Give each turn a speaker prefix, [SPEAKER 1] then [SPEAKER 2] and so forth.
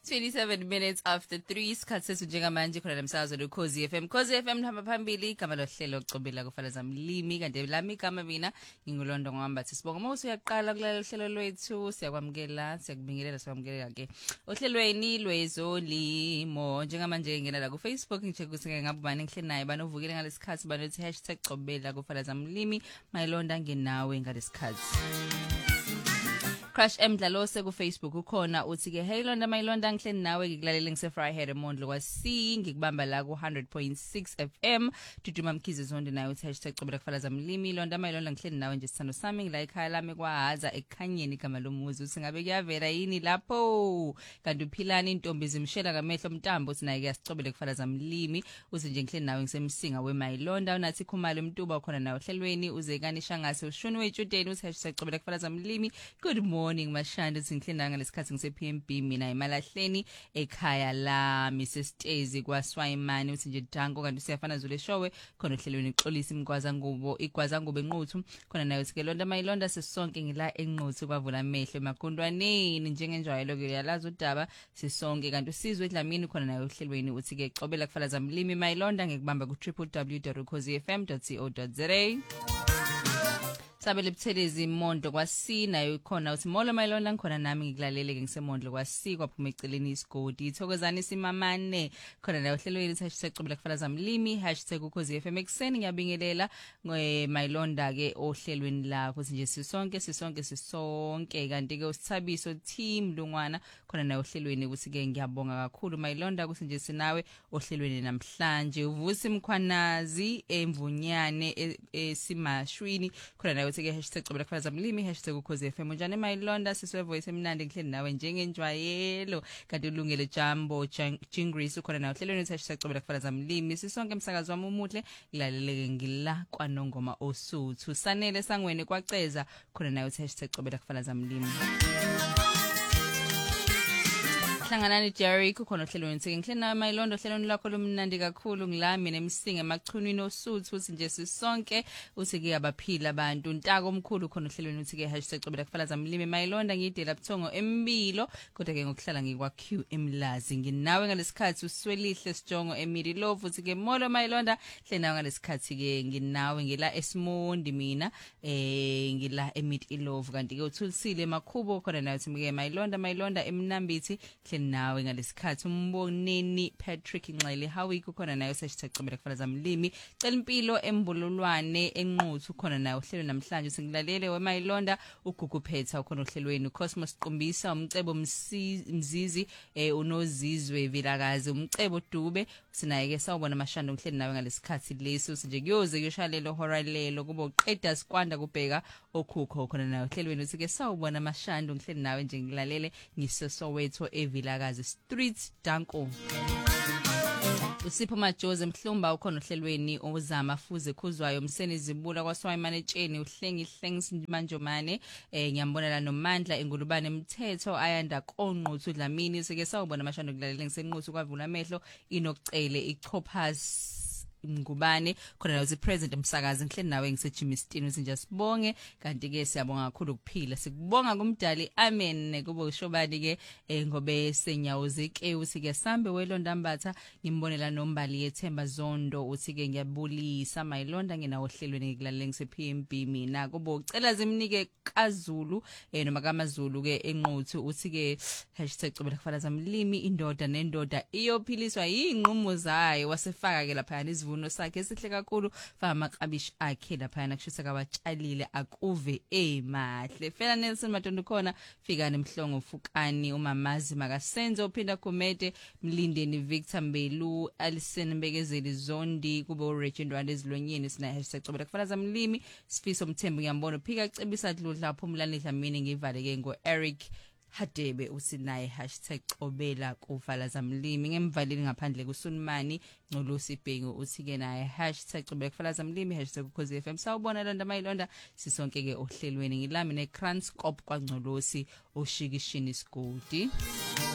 [SPEAKER 1] 27 minutes after 3 isikhathi sethu njengamanje khona nemsakazo loKhozi FM. Khozi FM lihamba phambili igama lohlelo ocobela kufana zamlimi kanti lami igama mina ngingulondo ngwambathi sibonga uma usuyaqala kulalo hlelo lwethu siyakwamukela siyakubingelela siyakwamukela ke ohlelweni lwezolimo njengamanje ngena la ku Facebook ngicheck ukuthi ngabe bani ngihle naye banovukile ngalesikhathi banothi #cobela kufana zamlimi mayilonda ngenawe ngalesikhathi. Crush Mdlalo ku Facebook ukhona uthi ke hey Londa mayilonda ngihle nawe ngikulalele ngise Fryhead eMondlo kwaSi ngikubamba la ku 100.6 FM Duduma Mkhize Zondi naye uthi #cobela kufala zamlimi Londa mayilonda ngihle nawe nje sithando sami ngila ekhaya lami kwahaza ekhanyeni igama lomuzi uthi ngabe kuyavela yini lapho kanti uphilani intombi zimshela ngamehlo mntambo uthi naye kuyasicobela kufala zamlimi uthi nje ngihle nawe ngisemsinga wemayilonda unathi Khumalo Mtuba ukhona nawe ohlelweni uzekanisha ngase ushuni wetshudeni uthi #cobela kufala zamlimi good morning Mashanda sinhlendanga lesikhathi ngise PMB mina emalahleni ekhaya lami sesitezi kwaSwayimani uthi nje danko kanti siyafana zule showe khona ohlelweni ixolisa imgwaza ngubo igwaza ngubo enquthu khona nayo sike Londa mayilonda sisonke ngila enquthu kwavula amehlo emakundwaneni njengenjwayelo ke yalazi udaba sisonke kanti usizwe edlamini khona nayo ohlelweni uthi ke cobela kufala zamlimi mayilonda ngikubamba ku www.khozifm.co.za Sabele Buthelezi Mondo kwaSi nayo ikhona uthi molo mayilonda ngikhona nami ngikulalele ke ngisemondlo kwaSi kwaphuma eceleni isigodi ithokozani simamane khona nayo ohlelweni #cobela kufala zamlimi #ukhozifm ekseni ngiyabingelela mayilonda ke ohlelweni lakho nje sisonke kanti ke usithabiso team Lungwana khona nayo ohlelweni ukuthi ke ngiyabonga kakhulu mayilonda ukuthi nje sinawe ohlelweni namhlanje uvusi Mkhwanazi emvunyane esimashwini khona nayo uthi ke #cobela kufala zamlimi #ukhozifm njani mayilonda siswe voice emnandi ngihleli nawe njengenjwayelo kanti ulungele Jambo Jingris ukhona nayo ohlelweni #cobela kufala zamlimi sisonke emsakazo wami umuhle ngilaleleke ngila kwaNongoma Osuthu Sanele Sangweni kwaceza khona nayo uthi #cobela kufala zamlimi Hlanganani Jerry kukhona ohlelweni ukuthi ngihle nawe mayilonda ohlelweni lakho lomnandi kakhulu ngilami nemsinga emachunwini osuthu uthi nje sisonke uthi ke abaphila abantu ntaka omkhulu khona ohlelweni uthi ke #cobela kufala zamlimi mayilonda ngidela buthongo embilo kodwa ke ngokuhlala ngikwa Q emlazi nginawe ngalesikhathi uswelihle sijongo emidi love uthi ke molo mayilonda hle nawe ngalesikhathi ke nginawe ngila eSimondi mina ngila emidi love kanti ke uthulisile makhubo khona nayo uthi ke mayilonda emnambithi nawe ngalesikhathi umboneni Patrick Nxele hawi kukhona nayo #cobela kufala zamlimi cela impilo embululwane enquthu khona nayo ohlelo namhlanje singilalele wemayilonda uguguphetha ukhona ohlelweni Cosmos Qumbisa umcebo mzizi unozizwe vilakazi umcebo Dube sinaye ke sawubona amashando ngihleli nawe ngalesikhathi leso nje kuyoze kuyoshalelo horalelo kuba uqeda sikwanda kubheka okhukho khona nayo ohlelweni uthi ke sawubona amashando ngihleli nawe nje ngilalele ngisesowetho Vilakazi Street Danko Usipho Majoze Mhlumba ukhona ohlelweni ozama fuze khuzwayo umseni zibula kwaSwayimane etsheni uhlengi manjomane ngiyambonela noMandla engulubane emthetho ayanda konquthu Dlamini sike sawubona amashando kulalela ngisenquthu kwavula amehlo inokucele iChoppers Ngubane khona nawo president umsakazi ngihleli nawe ngisejimistini uthi nje sibonge kanti ke siyabonga kakhulu ukuphila sikubonga kumdali amen kuba ushobani ke ngobe senyawuzike uthi ke sambe welonda mbatha ngimbonela nombali yethemba Zondo uthi ke ngiyabulisa mayilonda nginawo ohlelweni ngikulalele ngise PMB mina kuba ucela zimnike kaZulu noma kaMazulu ke enquthu uthi ke #cobela kufala zamlimi indoda nendoda iyophiliswa yinqumo zayo wasefaka ke lapha isivuno sakhe esihle kakhulu famaklabish akhe lapha nakushisa kawatshalile akuve emahle Fela Nelson Matondo khona fika nemhlongo ufukani umamazi makasenzo uphinda Khumete Mlindeni Victor Mbelu Alison Mbekezeli Zondi kube uRegent Wande ezilonyeni sina #cobela kufala zamlimi sifiso Mthembu ngiyambona phika cebisa dludla phumlani Dlamini ngivaleke ngoEric Hadebe usinaye #cobela kufala zamlimi ngemvaleli ngaphandle kuSunmani Nculusi Bhengu uthi ke naye #cobela kufala zamlimi #ukhozifm sawubona Londa mayilonda sisonke ke ohlelweni ngilami neCranscop kwaNculusi oshikishini Sigodi